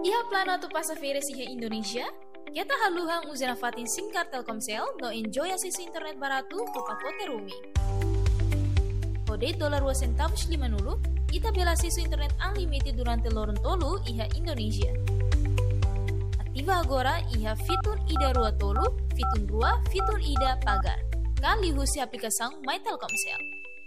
Iha plano tu passageira siha Indonesia? Kita haluhang uzana fatin singkar Telkomsel no enjoy akses internet barato ke pacote roaming. Kode $2.50 ita bela sisu internet unlimited durante lorong tolu iha Indonesia. Aktiva agora iha fitur ida rua tolu, fitur rua, fitur ida pagar. Kali husi aplikação My Telkomsel.